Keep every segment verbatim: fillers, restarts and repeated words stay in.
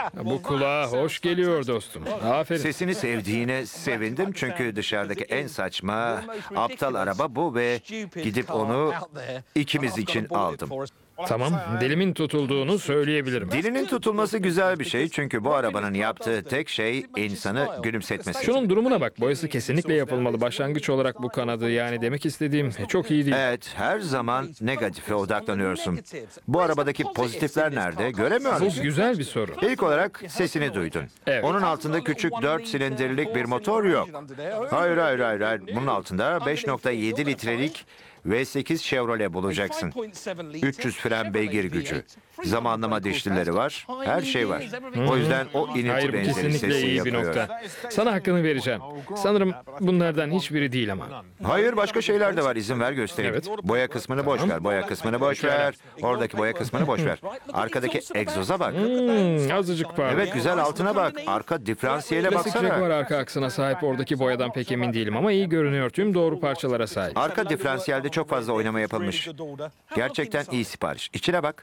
Bu kulağa hoş geliyor dostum. Aferin. Sesini sevdiğine sevindim çünkü dışarıdaki en saçma, aptal araba bu ve gidip onu ikimiz için aldım. Tamam, dilimin tutulduğunu söyleyebilirim. Dilinin tutulması güzel bir şey çünkü bu arabanın yaptığı tek şey insanı gülümsetmesi. Şunun durumuna bak, boyası kesinlikle yapılmalı. Başlangıç olarak bu kanadı, yani demek istediğim çok iyi değil. Evet, her zaman negatife odaklanıyorsun. Bu arabadaki pozitifler nerede? Göremiyor Bu musun? güzel bir soru. İlk olarak sesini duydun. Evet. Onun altında küçük dört silindirlik bir motor yok. Hayır, hayır, hayır, hayır. Bunun altında beş nokta yedi litrelik V sekiz Chevrolet bulacaksın. üç yüz fren beygir gücü. Zamanlama dişlileri var. Her şey var. O yüzden o inilti Hayır, bu benzeri kesinlikle sesi iyi bir yapıyor. nokta. Sana hakkını vereceğim. Sanırım bunlardan hiçbiri değil ama. Hayır, başka şeyler de var. İzin ver göstereyim. Evet. Boya kısmını boş ver. Boya kısmını boş ver. Oradaki boya kısmını boş ver. Arkadaki egzoza bak. Hmm, azıcık pardon. Evet, güzel, altına bak. Arka diferansiyele Klasik baksana. Jaguar arka aksına sahip, oradaki boyadan pek emin değilim ama iyi görünüyor. Tüm doğru parçalara sahip. Arka diferansiyelde çok fazla oynama yapılmış. Gerçekten iyi sipariş. İçine bak.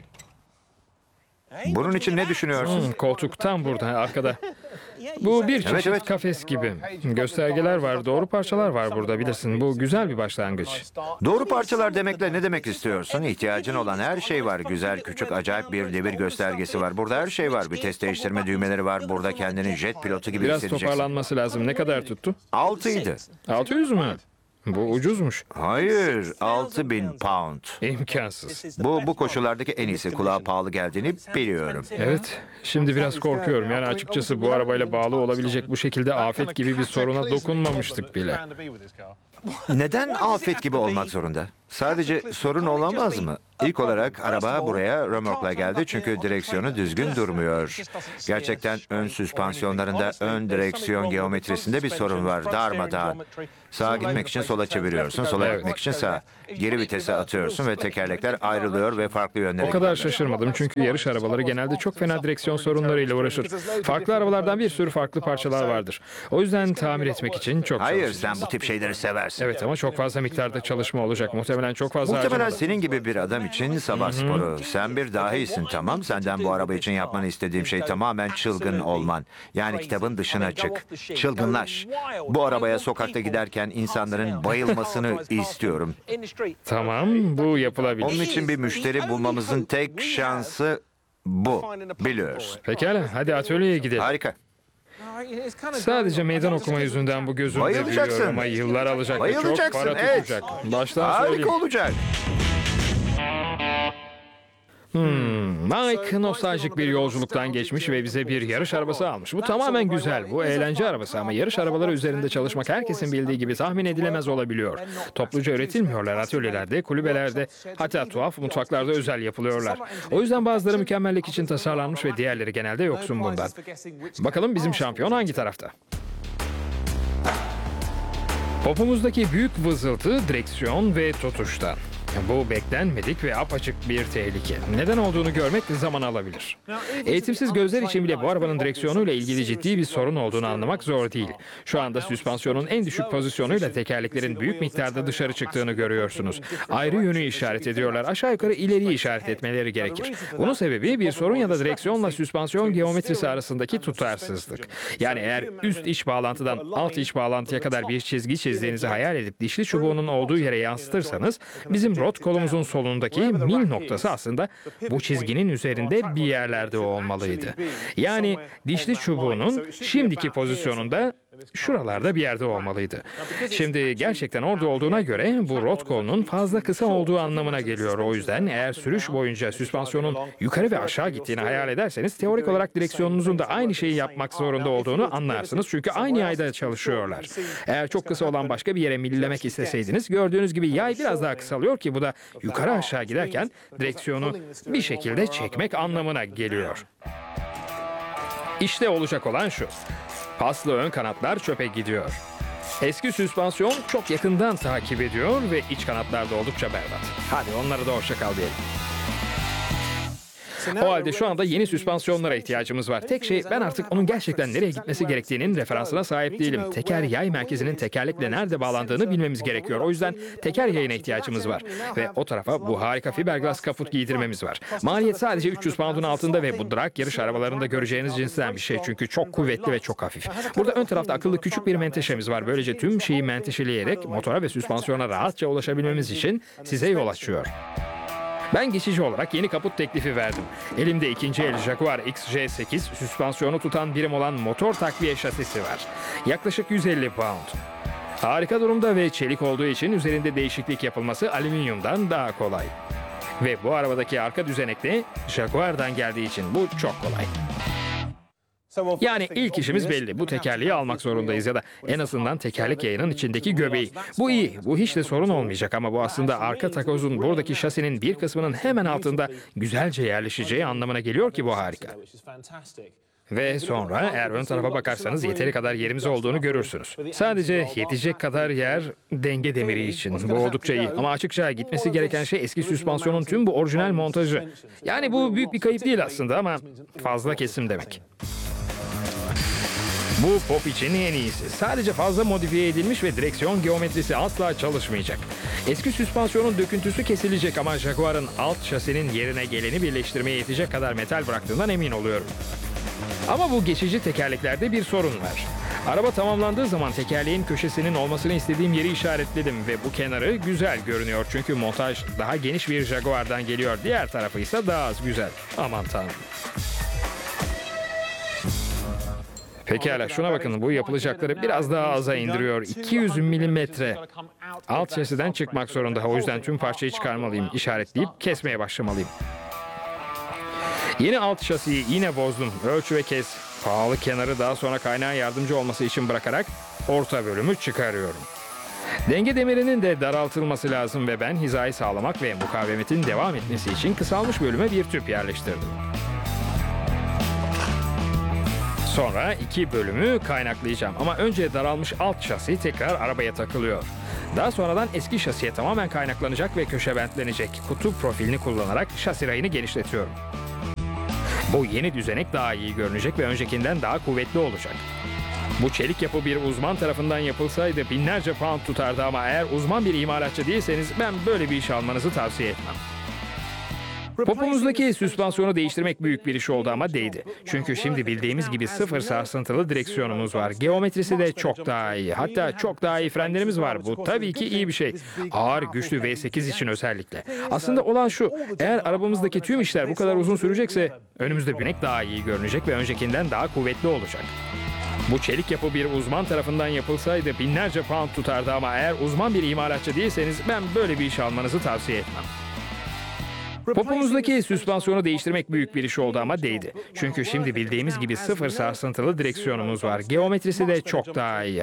Bunun için ne düşünüyorsun? Hmm, koltuk tam burada, arkada. Bu bir çeşit Evet, evet. kafes gibi. Göstergeler var, doğru parçalar var burada, bilirsin. Bu güzel bir başlangıç. Doğru parçalar demekle ne demek istiyorsun? İhtiyacın olan her şey var. Güzel, küçük, acayip bir devir göstergesi var. Burada her şey var. Vites değiştirme düğmeleri var. Burada kendini jet pilotu gibi Biraz hissedeceksin. toparlanması lazım. Ne kadar tuttu? Altıydı. altı yüz mü? Bu ucuzmuş. Hayır, altı bin pound. İmkansız. Bu bu koşullardaki en iyisi. Kulağa pahalı geldiğini biliyorum. Evet, şimdi biraz korkuyorum. Yani açıkçası bu arabayla bağlı olabilecek bu şekilde afet gibi bir soruna dokunmamıştık bile. Neden afet gibi olmak zorunda? Sadece sorun olamaz mı? İlk olarak araba buraya römorkla geldi çünkü direksiyonu düzgün durmuyor. Gerçekten ön süspansiyonlarında ön direksiyon geometrisinde bir sorun var. Darmadağın. Sağa gitmek için sola çeviriyorsun, sola Evet. gitmek için sağa. Geri vitese atıyorsun ve tekerlekler ayrılıyor ve farklı yönlere O kadar gidiyor. şaşırmadım çünkü yarış arabaları genelde çok fena direksiyon sorunlarıyla uğraşır. Farklı arabalardan bir sürü farklı parçalar vardır. O yüzden tamir etmek için çok Hayır, çalışacağız. sen bu tip şeyleri seversin. Evet ama çok fazla miktarda çalışma olacak. Muhtemelen çok fazla Muhtemelen harcamalı. senin gibi bir adam için sabah sporu. Sen bir dahisin, tamam. Senden bu araba için yapmanı istediğim şey tamamen çılgın olman. Yani kitabın dışına çık. Çılgınlaş. Bu arabaya sokakta giderken insanların bayılmasını istiyorum. Tamam, bu yapılabilir. Onun için bir müşteri bulmamızın tek şansı bu. Biliyorsun. Pekala, hadi atölyeye gidelim. Harika. Sadece meydan okuma yüzünden bu gözümde Bayılacaksın. büyüyor ama yıllar alacak ve çok Bayılacaksın, para evet. tutacak. Baştan söyleyeyim. Harika olacak. Hmm, Mike nostaljik bir yolculuktan geçmiş ve bize bir yarış arabası almış. Bu tamamen güzel. Bu eğlence arabası ama yarış arabaları üzerinde çalışmak herkesin bildiği gibi tahmin edilemez olabiliyor. Topluca üretilmiyorlar, atölyelerde, kulübelerde, hatta tuhaf mutfaklarda özel yapılıyorlar. O yüzden bazıları mükemmellik için tasarlanmış ve diğerleri genelde yoksun bundan. Bakalım bizim şampiyon hangi tarafta? Popumuzdaki büyük vızıltı direksiyon ve tutuşta. Bu beklenmedik ve apaçık bir tehlike. Neden olduğunu görmek zaman alabilir. Eğitimsiz gözler için bile bu arabanın direksiyonuyla ilgili ciddi bir sorun olduğunu anlamak zor değil. Şu anda süspansiyonun en düşük pozisyonuyla tekerleklerin büyük miktarda dışarı çıktığını görüyorsunuz. Ayrı yönü işaret ediyorlar. Aşağı yukarı ileriyi işaret etmeleri gerekir. Bunun sebebi bir sorun ya da direksiyonla süspansiyon geometrisi arasındaki tutarsızlık. Yani eğer üst iç bağlantıdan alt iç bağlantıya kadar bir çizgi çizdiğinizi hayal edip dişli çubuğunun olduğu yere yansıtırsanız bizim rot kolumuzun solundaki mil noktası aslında bu çizginin üzerinde bir yerlerde olmalıydı. Yani dişli çubuğunun şimdiki pozisyonunda şuralarda bir yerde olmalıydı. Şimdi gerçekten orada olduğuna göre bu rot kolunun fazla kısa olduğu anlamına geliyor. O yüzden eğer sürüş boyunca süspansiyonun yukarı ve aşağı gittiğini hayal ederseniz teorik olarak direksiyonunuzun da aynı şeyi yapmak zorunda olduğunu anlarsınız. Çünkü aynı yayda çalışıyorlar. Eğer çok kısa olan başka bir yere millemek isteseydiniz gördüğünüz gibi yay biraz daha kısalıyor ki bu da yukarı aşağı giderken direksiyonu bir şekilde çekmek anlamına geliyor. İşte olacak olan şu. Paslı ön kanatlar çöpe gidiyor. Eski süspansiyon çok yakından takip ediyor ve iç kanatlar da oldukça berbat. Hadi onlara da hoşça kal diyelim. O halde şu anda yeni süspansiyonlara ihtiyacımız var. Tek şey, ben artık onun gerçekten nereye gitmesi gerektiğinin referansına sahip değilim. Teker yay merkezinin tekerlekle nerede bağlandığını bilmemiz gerekiyor. O yüzden teker yayına ihtiyacımız var. Ve o tarafa bu harika fiberglass kaput giydirmemiz var. Maliyet sadece üç yüz pound'un altında ve bu drag yarış arabalarında göreceğiniz cinsten bir şey. Çünkü çok kuvvetli ve çok hafif. Burada ön tarafta akıllı küçük bir menteşemiz var. Böylece tüm şeyi menteşeleyerek motora ve süspansiyona rahatça ulaşabilmemiz için size yol açıyor. Ben geçici olarak yeni kaput teklifi verdim. Elimde ikinci el Jaguar X J sekiz süspansiyonu tutan birim olan motor takviye şasisi var. Yaklaşık yüz elli pound. Harika durumda ve çelik olduğu için üzerinde değişiklik yapılması alüminyumdan daha kolay. Ve bu arabadaki arka düzenek de Jaguar'dan geldiği için bu çok kolay. Yani ilk işimiz belli. Bu tekerleği almak zorundayız ya da en azından tekerlek yayının içindeki göbeği. Bu iyi. Bu hiç de sorun olmayacak ama bu aslında arka takozun buradaki şasinin bir kısmının hemen altında güzelce yerleşeceği anlamına geliyor ki bu harika. Ve sonra eğer ön tarafa bakarsanız yeteri kadar yerimiz olduğunu görürsünüz. Sadece yetecek kadar yer denge demiri için. Bu oldukça iyi. Ama açıkça gitmesi gereken şey eski süspansiyonun tüm bu orijinal montajı. Yani bu büyük bir kayıp değil aslında ama fazla kesim demek. Bu pop için en iyisi. Sadece fazla modifiye edilmiş ve direksiyon geometrisi asla çalışmayacak. Eski süspansiyonun döküntüsü kesilecek ama Jaguar'ın alt şasinin yerine geleni birleştirmeye yetecek kadar metal bıraktığından emin oluyorum. Ama bu geçici tekerleklerde bir sorun var. Araba tamamlandığı zaman tekerleğin köşesinin olmasını istediğim yeri işaretledim ve bu kenarı güzel görünüyor çünkü montaj daha geniş bir Jaguar'dan geliyor. Diğer tarafı ise daha az güzel. Aman tanrım. Pekala şuna bakın, bu yapılacakları biraz daha aza indiriyor. iki yüz milimetre. Alt şasiden çıkmak zorunda. O yüzden tüm parçayı çıkarmalıyım. İşaretleyip kesmeye başlamalıyım. Yeni alt şasiyi yine bozdum. Ölçü ve kes. Pahalı kenarı daha sonra kaynağa yardımcı olması için bırakarak orta bölümü çıkarıyorum. Denge demirinin de daraltılması lazım ve ben hizayı sağlamak ve mukavemetin devam etmesi için kısalmış bölüme bir tüp yerleştirdim. Sonra iki bölümü kaynaklayacağım ama önce daralmış alt şasi tekrar arabaya takılıyor. Daha sonradan eski şasiye tamamen kaynaklanacak ve köşe bentlenecek. Kutu profilini kullanarak şasi rayını genişletiyorum. Bu yeni düzenek daha iyi görünecek ve öncekinden daha kuvvetli olacak. Bu çelik yapı bir uzman tarafından yapılsaydı binlerce pound tutardı ama eğer uzman bir imalatçı değilseniz ben böyle bir iş almanızı tavsiye etmem. Popumuzdaki süspansiyonu değiştirmek büyük bir iş oldu ama değdi. Çünkü şimdi bildiğimiz gibi sıfır sarsıntılı direksiyonumuz var. Geometrisi de çok daha iyi. Hatta çok daha iyi frenlerimiz var. Bu tabii ki iyi bir şey. Ağır, güçlü V sekiz için özellikle. Aslında olan şu, eğer arabamızdaki tüm işler bu kadar uzun sürecekse önümüzde binek daha iyi görünecek ve öncekinden daha kuvvetli olacak. Bu çelik yapı bir uzman tarafından yapılsaydı binlerce pound tutardı ama eğer uzman bir imalatçı değilseniz ben böyle bir iş almanızı tavsiye etmem. Popumuzdaki süspansiyonu değiştirmek büyük bir iş oldu ama değdi. Çünkü şimdi bildiğimiz gibi sıfır sarsıntılı direksiyonumuz var. Geometrisi de çok daha iyi.